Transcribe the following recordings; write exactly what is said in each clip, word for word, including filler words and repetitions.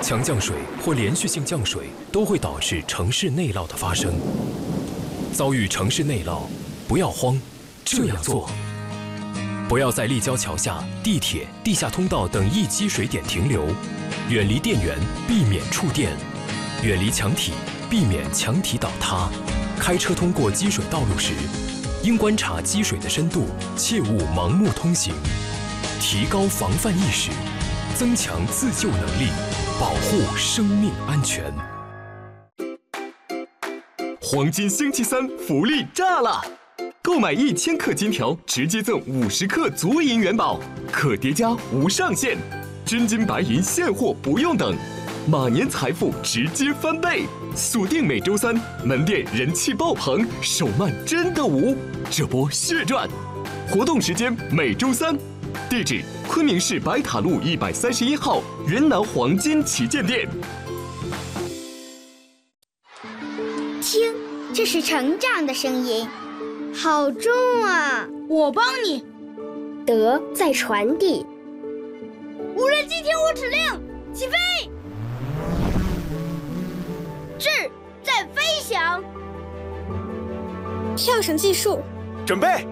强降水或连续性降水都会导致城市内涝的发生。遭遇城市内涝，不要慌，这样做：不要在立交桥下、地铁、地下通道等易积水点停留，远离电源，避免触电；远离墙体，避免墙体倒塌。开车通过积水道路时，应观察积水的深度，切勿盲目通行。提高防范意识，增强自救能力，保护生命安全。 黄金星期三福利炸了！购买一千克金条，直接赠五十克足银元宝，可叠加无上限，真金白银现货不用等，马年财富直接翻倍！锁定每周三，门店人气爆棚，手慢真的无，这波血赚！活动时间每周三，地址昆明市白塔路一百三十一号云南黄金旗舰店。 听，这是成长的声音，好重啊！ 我帮你。 德在传递。 无人机听我指令，起飞！智在飞翔。 跳绳技术， 准备。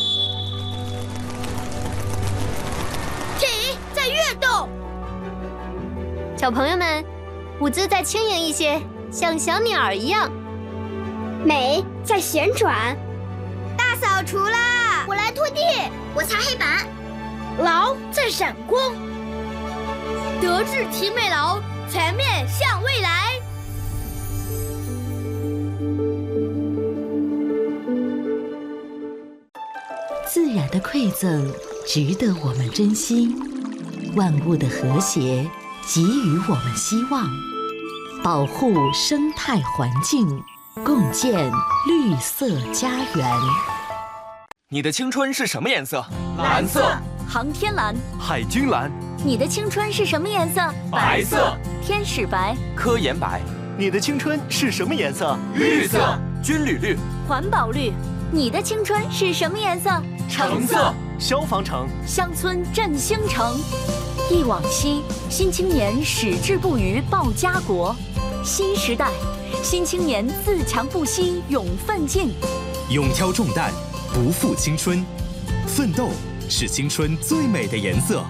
体在跃动。 小朋友们，舞姿再轻盈一些，像小鸟一样。 美在旋转。 大扫除啦！我来拖地， 我擦黑板。 劳在闪光。德智体美劳，全面向未来。 自然的馈赠值得我们珍惜，万物的和谐给予我们希望，保护生态环境，共建绿色家园。 你的青春是什么颜色？ 蓝色。 航天蓝。 海军蓝。 你的青春是什么颜色？ 白色。 天使白。 科研白。 你的青春是什么颜色？ 绿色。 军旅绿。 环保绿。你的青春是什么颜色？ 橙色。 消防橙。 乡村振兴城。忆往昔，新青年矢志不渝报家国。新时代，新青年自强不息勇奋进。 勇挑重担，不负青春，奋斗是青春最美的颜色。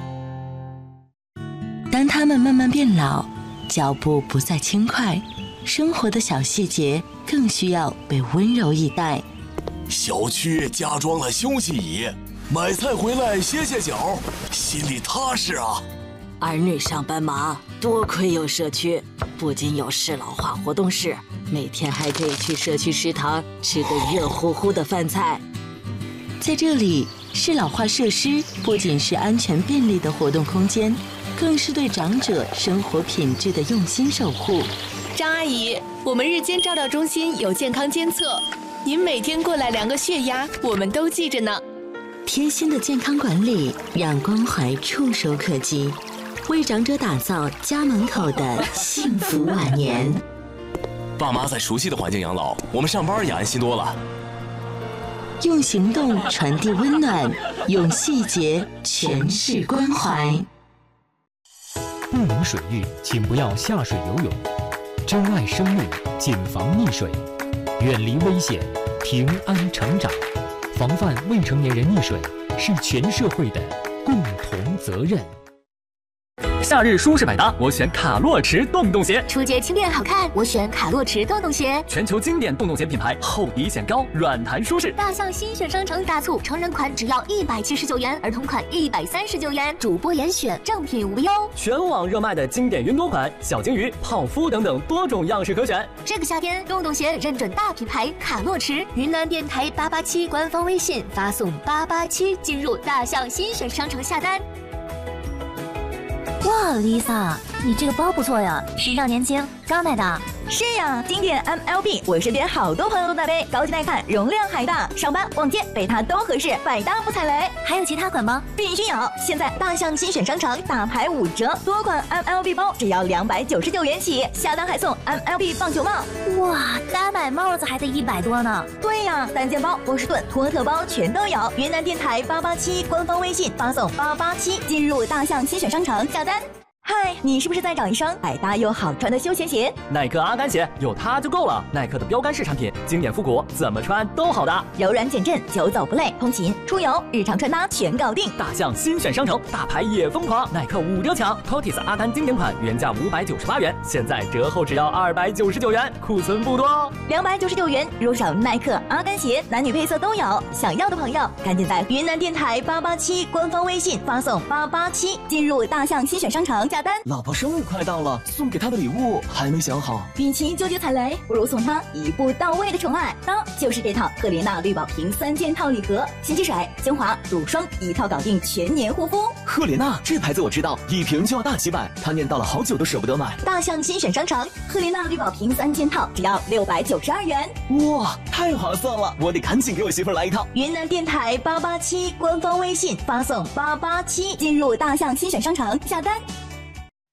当他们慢慢变老，脚步不再轻快，生活的小细节更需要被温柔以待。 小区加装了休息椅，买菜回来歇歇脚，心里踏实啊。 儿女上班忙，多亏有社区，不仅有适老化活动室，每天还可以去社区食堂吃个热乎乎的饭菜。 在这里，适老化设施不仅是安全便利的活动空间，更是对长者生活品质的用心守护。 张阿姨，我们日间照料中心有健康监测，您每天过来量个血压，我们都记着呢。 贴心的健康管理，让关怀触手可及，为长者打造家门口的幸福晚年。 爸妈在熟悉的环境养老，我们上班也安心多了。 用行动传递温暖，用细节诠释关怀。 不明水域，请不要下水游泳。珍爱生命，谨防溺水，远离危险，平安成长。防范未成年人溺水是全社会的共同责任。 夏日舒适百搭，我选卡洛驰洞洞鞋。 初节轻便好看，我选卡洛驰洞洞鞋。 全球经典洞洞鞋品牌，厚底显高，软弹舒适。 大象新选商城大促，成人款只要一百七十九元，儿童款一百三十九元，主播严选，正品无忧。 全网热卖的经典云朵款、小金鱼、泡芙等等多种样式可选。 这个夏天，洞洞鞋认准大品牌卡洛驰，云南电台八八七官方微信发送八八七进入大象新选商城下单。 哇 ，Lisa， 你这个包不错呀，时尚年轻，刚买的。 是呀，经典 M L B， 我身边好多朋友都在背，高级耐看，容量还大，上班逛街背它都合适，百搭不踩雷。 还有其他款吗？ 必须有！现在大象新选商城大牌五折，多款 M L B 包只要两百九十九元起，下单还送 M L B 棒球帽。 哇，单买帽子还得一百多呢。 对呀，单肩包、波士顿、托特包全都有。云南电台八八七官方微信发送八八七进入大象新选商城下单。 嗨，你是不是在找一双百搭又好穿的休闲鞋？ 耐克阿甘鞋有它就够了。耐克的标杆式产品，经典复古，怎么穿都好搭， 柔软减震，久走不累，通勤、出游、日常穿搭全搞定。 大象新选商城，大牌也疯狂，耐克五折抢 ，C O T I S 阿甘经典款原价五百九十八元，现在折后只要二百九十九元，库存不多哦。 两百九十九元入手耐克阿甘鞋，男女配色都有。想要的朋友，赶紧在云南电台八八七官方微信发送八八七，进入大象新选商城下单。 老婆生日快到了，送给她的礼物还没想好。 与其纠结踩雷，不如送她一步到位的宠爱。当就是这套赫莲娜绿宝瓶三件套礼盒，洗洁水、精华、乳霜一套搞定，全年护肤。 赫莲娜这牌子我知道，一瓶就要大几百，她念叨了好久都舍不得买。 大象新选商城，赫莲娜绿宝瓶三件套只要六百九十二元。 哇，太划算了！我得赶紧给我媳妇来一套。 云南电台八八七官方微信发送八八七，进入大象新选商城下单。